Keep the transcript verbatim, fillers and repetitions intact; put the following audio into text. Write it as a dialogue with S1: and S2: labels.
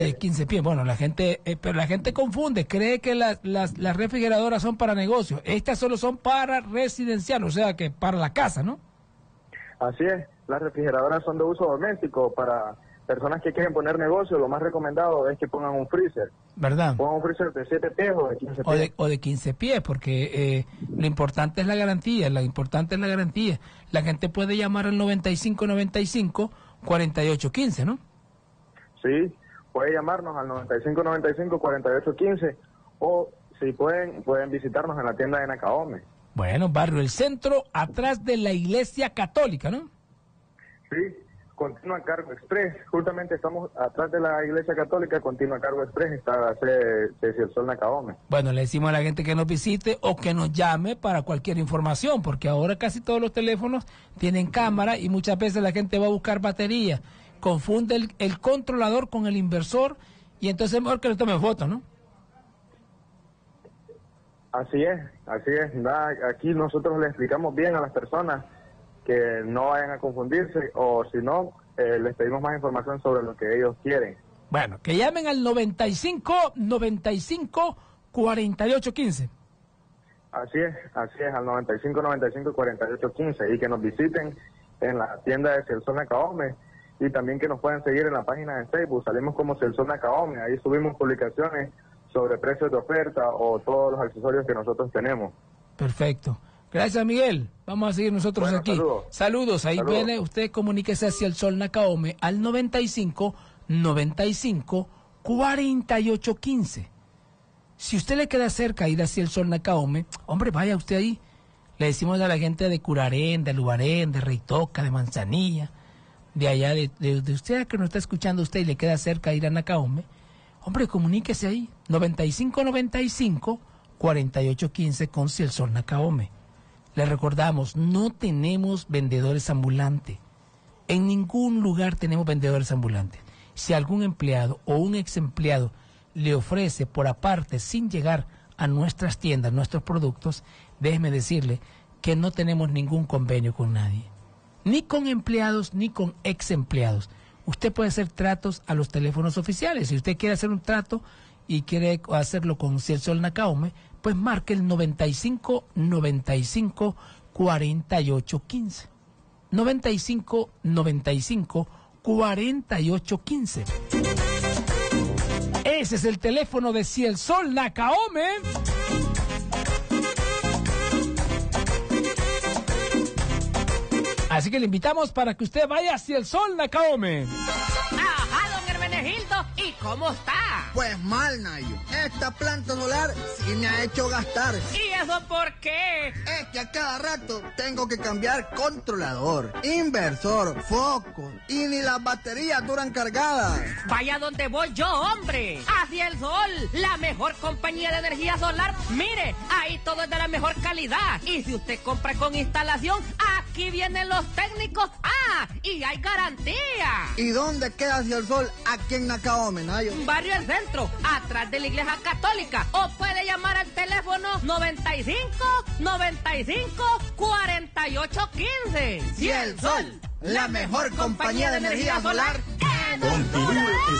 S1: De quince pies. Bueno, la gente, eh, pero la gente confunde, cree que las, las, las refrigeradoras son para negocios. Estas solo son para residencial, o sea que para la casa, ¿no?
S2: Así es, las refrigeradoras son de uso doméstico para personas que quieren poner negocio. Lo más recomendado es que pongan un freezer.
S1: ¿Verdad?
S2: Pongan un freezer de siete pies o de quince pies.
S1: O de, o de quince pies, porque eh, lo importante es la garantía, lo importante es la garantía. La gente puede llamar al noventa y cinco noventa y cinco cuarenta y ocho quince, ¿no?
S2: Sí, puede llamarnos al noventa y cinco noventa y cinco cuarenta y ocho quince o si pueden, pueden visitarnos en la tienda de Nacaome.
S1: Bueno, Barrio El Centro, atrás de la Iglesia Católica, ¿no?
S2: Sí, Continua Cargo Express. Justamente estamos atrás de la Iglesia Católica. Continua Cargo Express está a hacer el Sol Nacaome.
S1: Bueno, le decimos a la gente que nos visite o que nos llame para cualquier información, porque ahora casi todos los teléfonos tienen cámara y muchas veces la gente va a buscar batería. Confunde el, el controlador con el inversor y entonces es mejor que le tome fotos, ¿no?
S2: Así es, así es. Nada, aquí nosotros le explicamos bien a las personas que no vayan a confundirse o si no, eh, les pedimos más información sobre lo que ellos quieren.
S1: Bueno, que llamen al noventa y cinco noventa y cinco cuarenta y ocho quince.
S2: Así es, así es, al noventa y cinco noventa y cinco cuarenta y ocho quince y que nos visiten en la tienda de Celsol Nacaome. Y también que nos puedan seguir en la página de Facebook, salimos como Celsol Nacaome, ahí subimos publicaciones sobre precios de oferta o todos los accesorios que nosotros tenemos.
S1: Perfecto. Gracias, Miguel. Vamos a seguir nosotros
S2: bueno,
S1: aquí.
S2: Saludos.
S1: Saludos. Ahí
S2: Saludos.
S1: viene, usted comuníquese hacia el Sol Nacaome al noventa y cinco noventa y cinco cuarenta y ocho quince. Si usted le queda cerca ir hacia el Sol Nacaome, hombre, vaya usted ahí. Le decimos a la gente de Curarén, de Lubarén, de Reitoca, de Manzanilla, de allá, de, de, de usted que nos está escuchando usted y le queda cerca ir a Nacaome, hombre, comuníquese ahí, noventa y cinco noventa y cinco cuarenta y ocho quince con Celsol Nacaome. Le recordamos, no tenemos vendedores ambulantes. En ningún lugar tenemos vendedores ambulantes. Si algún empleado o un ex empleado le ofrece por aparte, sin llegar a nuestras tiendas, nuestros productos, déjeme decirle que no tenemos ningún convenio con nadie. Ni con empleados, ni con ex empleados. Usted puede hacer tratos a los teléfonos oficiales. Si usted quiere hacer un trato y quiere hacerlo con Celsol Nacaome, pues marque el noventa y cinco noventa y cinco cuarenta y ocho quince. noventa y cinco noventa y cinco cuarenta y ocho quince. Ese es el teléfono de Celsol Nacaome. Así que le invitamos para que usted vaya hacia el Sol Nacaome.
S3: Ajá, don Hermenegildo, ¿y cómo está?
S4: Pues mal, Nayo. Esta planta solar sí me ha hecho gastar.
S3: ¿Y eso por qué?
S4: Es que a cada rato tengo que cambiar controlador, inversor, foco, y ni las baterías duran cargadas.
S3: Vaya donde voy yo, hombre. Hacia el Sol, la mejor compañía de energía solar. Mire, ahí todo es de la mejor calidad. Y si usted compra con instalación, aquí vienen los técnicos. ¡Ah! Y hay garantía.
S4: ¿Y dónde queda Hacia el Sol? Aquí en Nacaome, Nayo.
S3: Barrio El Centro, atrás de la Iglesia Católica. O puede llamar al teléfono noventa y cinco noventa y cinco cuarenta y ocho quince.
S4: Celsol, la mejor compañía de energía solar en el
S5: Continúe